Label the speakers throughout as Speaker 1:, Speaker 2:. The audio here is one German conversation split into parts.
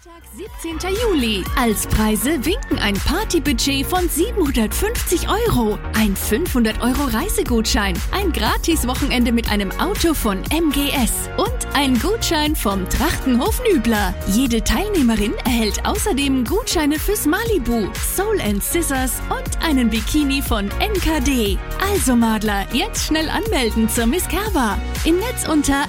Speaker 1: Freitag, 17. Juli. Als Preise winken ein Partybudget von 750 €, ein 500 € Reisegutschein, ein Gratis-Wochenende mit einem Auto von MGS und ein Gutschein vom Trachtenhof Nübler. Jede Teilnehmerin erhält außerdem Gutscheine fürs Malibu, Soul & Scissors und einen Bikini von NKD. Also Madler, jetzt schnell anmelden zur Miss Kerber. Im Netz unter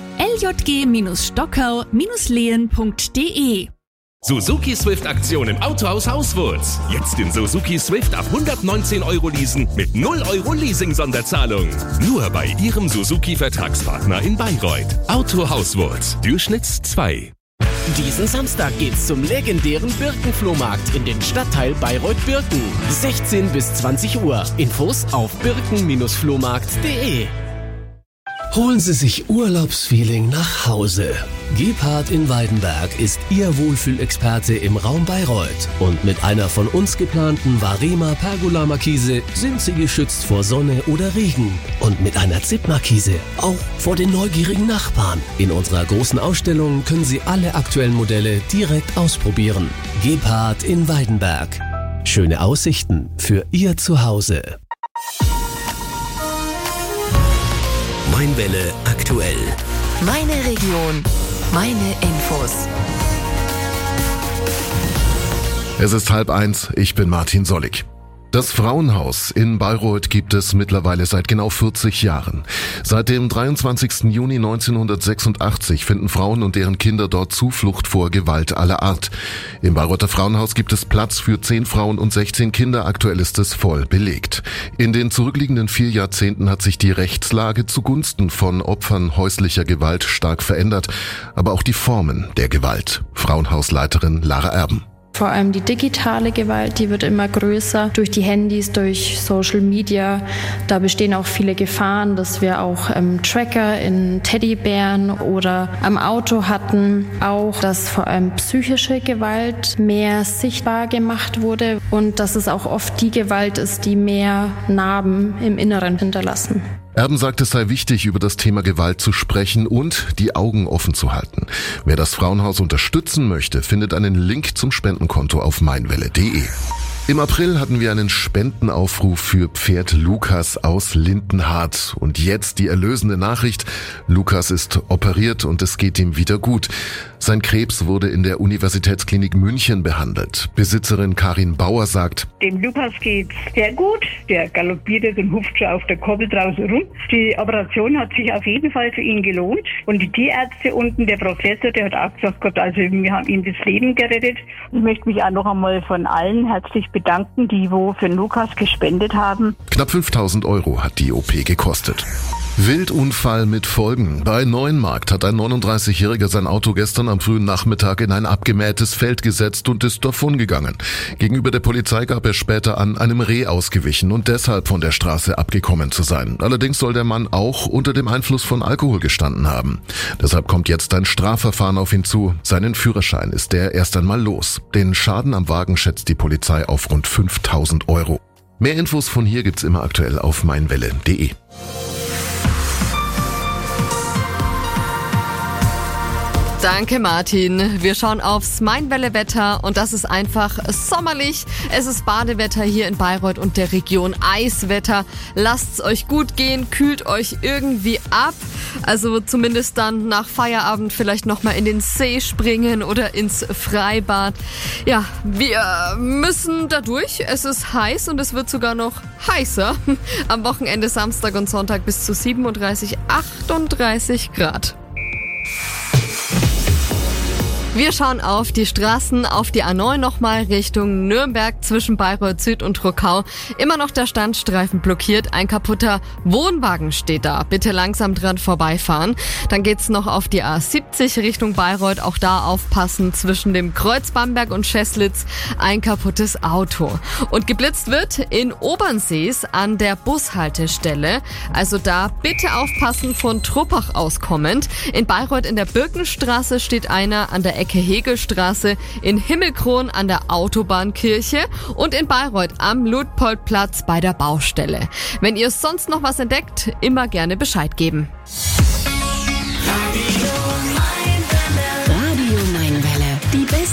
Speaker 1: ljg-stockau-lehen.de.
Speaker 2: Suzuki Swift Aktion im Autohaus Hauswurz. Jetzt den Suzuki Swift ab 119 € leasen mit 0 € Leasing-Sonderzahlung. Nur bei Ihrem Suzuki-Vertragspartner in Bayreuth. Auto Hauswurz, Dürschnitz 2.
Speaker 3: Diesen Samstag geht's zum legendären Birkenflohmarkt in den Stadtteil Bayreuth-Birken. 16 bis 20 Uhr. Infos auf birken-flohmarkt.de.
Speaker 4: Holen Sie sich Urlaubsfeeling nach Hause. Gebhardt in Weidenberg ist Ihr Wohlfühlexperte im Raum Bayreuth. Und mit einer von uns geplanten Varema Pergola-Markise sind Sie geschützt vor Sonne oder Regen. Und mit einer ZIP-Markise auch vor den neugierigen Nachbarn. In unserer großen Ausstellung können Sie alle aktuellen Modelle direkt ausprobieren. Gebhardt in Weidenberg. Schöne Aussichten für Ihr Zuhause.
Speaker 5: Mainwelle aktuell.
Speaker 6: Meine Region, meine Infos.
Speaker 7: Es ist 12:30, ich bin Martin Sollig. Das Frauenhaus in Bayreuth gibt es mittlerweile seit genau 40 Jahren. Seit dem 23. Juni 1986 finden Frauen und deren Kinder dort Zuflucht vor Gewalt aller Art. Im Bayreuther Frauenhaus gibt es Platz für 10 Frauen und 16 Kinder. Aktuell ist es voll belegt. In den zurückliegenden 4 Jahrzehnten hat sich die Rechtslage zugunsten von Opfern häuslicher Gewalt stark verändert, aber auch die Formen der Gewalt. Frauenhausleiterin Lara Erben.
Speaker 8: Vor allem die digitale Gewalt, die wird immer größer durch die Handys, durch Social Media. Da bestehen auch viele Gefahren, dass wir auch Tracker in Teddybären oder am Auto hatten. Auch, dass vor allem psychische Gewalt mehr sichtbar gemacht wurde und dass es auch oft die Gewalt ist, die mehr Narben im Inneren hinterlassen.
Speaker 7: Erben sagt, es sei wichtig, über das Thema Gewalt zu sprechen und die Augen offen zu halten. Wer das Frauenhaus unterstützen möchte, findet einen Link zum Spendenkonto auf mainwelle.de. Im April hatten wir einen Spendenaufruf für Pferd Lukas aus Lindenhardt. Und jetzt die erlösende Nachricht. Lukas ist operiert und es geht ihm wieder gut. Sein Krebs wurde in der Universitätsklinik München behandelt. Besitzerin Karin Bauer sagt:
Speaker 9: Dem Lukas geht's sehr gut. Der galoppiert und hupft schon auf der Koppel draußen rum. Die Operation hat sich auf jeden Fall für ihn gelohnt. Und die Tierärzte unten, der Professor, der hat auch gesagt, Gott, also wir haben ihm das Leben gerettet. Ich möchte mich auch noch einmal von allen herzlich bedanken, die wo für Lukas gespendet haben.
Speaker 7: Knapp 5.000 € hat die OP gekostet. Wildunfall mit Folgen. Bei Neuenmarkt hat ein 39-Jähriger sein Auto gestern am frühen Nachmittag in ein abgemähtes Feld gesetzt und ist davongegangen. Gegenüber der Polizei gab er später an, einem Reh ausgewichen und deshalb von der Straße abgekommen zu sein. Allerdings soll der Mann auch unter dem Einfluss von Alkohol gestanden haben. Deshalb kommt jetzt ein Strafverfahren auf ihn zu. Seinen Führerschein ist er erst einmal los. Den Schaden am Wagen schätzt die Polizei auf rund 5.000 €. Mehr Infos von hier gibt's immer aktuell auf mainwelle.de.
Speaker 10: Danke Martin. Wir schauen aufs Mainwelle-Wetter und das ist einfach sommerlich. Es ist Badewetter hier in Bayreuth und der Region, Eiswetter. Lasst's euch gut gehen, kühlt euch irgendwie ab. Also zumindest dann nach Feierabend vielleicht nochmal in den See springen oder ins Freibad. Ja, wir müssen da durch. Es ist heiß und es wird sogar noch heißer. Am Wochenende Samstag und Sonntag bis zu 37, 38 Grad. Wir schauen auf die Straßen, auf die A9 nochmal Richtung Nürnberg zwischen Bayreuth Süd und Trukau. Immer noch der Standstreifen blockiert, ein kaputter Wohnwagen steht da. Bitte langsam dran vorbeifahren. Dann geht's noch auf die A70 Richtung Bayreuth, auch da aufpassen zwischen dem Kreuz Bamberg und Scheßlitz, ein kaputtes Auto. Und geblitzt wird in Obernsees an der Bushaltestelle. Also da bitte aufpassen, von Truppach aus kommend. In Bayreuth in der Birkenstraße steht einer an der Ecke Hegelstraße, in Himmelkron an der Autobahnkirche und in Bayreuth am Luitpoldplatz bei der Baustelle. Wenn ihr sonst noch was entdeckt, immer gerne Bescheid geben.